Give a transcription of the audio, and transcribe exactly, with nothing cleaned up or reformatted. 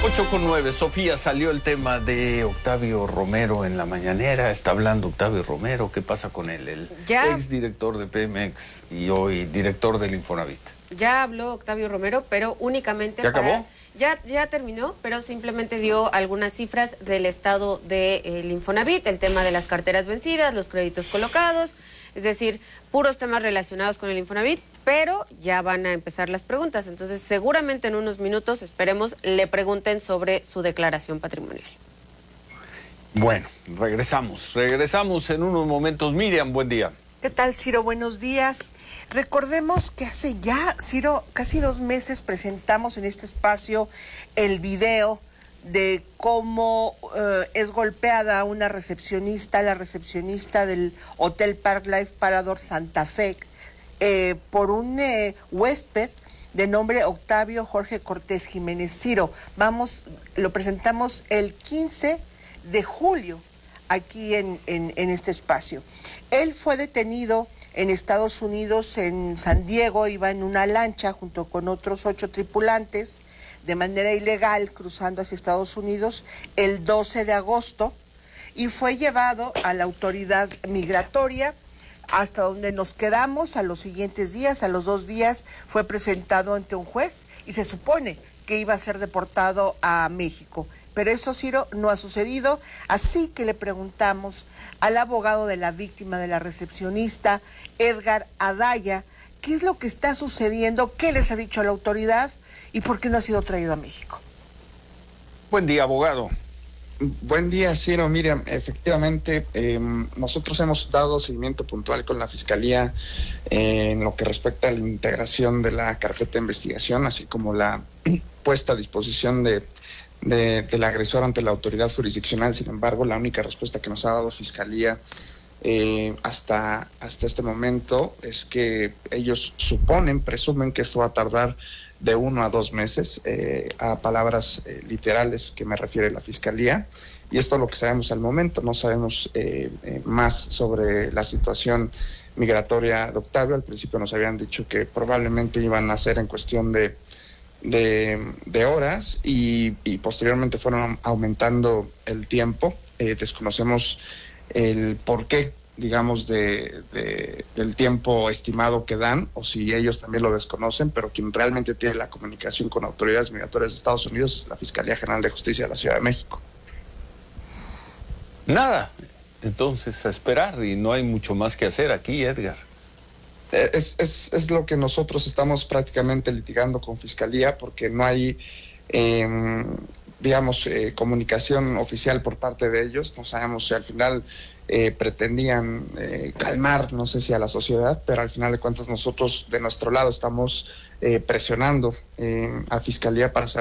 ocho con nueve, Sofía, salió el tema de Octavio Romero en la mañanera. Está hablando Octavio Romero. ¿Qué pasa con él? El ya, exdirector de Pemex y hoy director del Infonavit. Ya habló Octavio Romero, pero únicamente ¿Ya para... acabó? Ya, ya terminó, pero simplemente dio algunas cifras del estado del Infonavit, el tema de las carteras vencidas, los créditos colocados, es decir, puros temas relacionados con el Infonavit, pero ya van a empezar las preguntas. Entonces, seguramente en unos minutos, esperemos, le pregunten sobre su declaración patrimonial. Bueno, regresamos, regresamos en unos momentos. Miriam, buen día. ¿Qué tal, Ciro? Buenos días. Recordemos que hace ya, Ciro, casi dos meses presentamos en este espacio el video de cómo eh, es golpeada una recepcionista, la recepcionista del Hotel Park Life Parador Santa Fe, eh, por un eh, huésped de nombre Octavio Jorge Cortés Jiménez. Ciro, vamos, lo presentamos el quince de julio aquí en, en, en este espacio. Él fue detenido en Estados Unidos, en San Diego, iba en una lancha junto con otros ocho tripulantes de manera ilegal cruzando hacia Estados Unidos el doce de agosto y fue llevado a la autoridad migratoria, hasta donde nos quedamos a los siguientes días. A los dos días fue presentado ante un juez y se supone que iba a ser deportado a México. Pero eso, Ciro, no ha sucedido, así que le preguntamos al abogado de la víctima, de la recepcionista, Edgar Adaya, qué es lo que está sucediendo, qué les ha dicho a la autoridad y por qué no ha sido traído a México. Buen día, abogado. Buen día, Ciro. Miriam, efectivamente, eh, nosotros hemos dado seguimiento puntual con la Fiscalía eh, en lo que respecta a la integración de la carpeta de investigación, así como la puesta a disposición de De, del agresor ante la autoridad jurisdiccional. Sin embargo, la única respuesta que nos ha dado Fiscalía eh, hasta, hasta este momento es que ellos suponen, presumen que esto va a tardar de uno a dos meses, eh, a palabras eh, literales que me refiere la Fiscalía, y esto es lo que sabemos al momento. No sabemos eh, eh, más sobre la situación migratoria de Octavio. Al principio nos habían dicho que probablemente iban a ser en cuestión de De, de horas y, y posteriormente fueron aumentando el tiempo. Eh, desconocemos el porqué, digamos, de, de, del tiempo estimado que dan, o si ellos también lo desconocen, pero quien realmente tiene la comunicación con autoridades migratorias de Estados Unidos es la Fiscalía General de Justicia de la Ciudad de México. Nada, entonces a esperar, y no hay mucho más que hacer aquí, Edgar. Es, es, es lo que nosotros estamos prácticamente litigando con Fiscalía, porque no hay, eh, digamos, eh, comunicación oficial por parte de ellos. No sabemos si al final eh, pretendían eh, calmar, no sé si a la sociedad, pero al final de cuentas nosotros de nuestro lado estamos eh, presionando eh, a Fiscalía para saber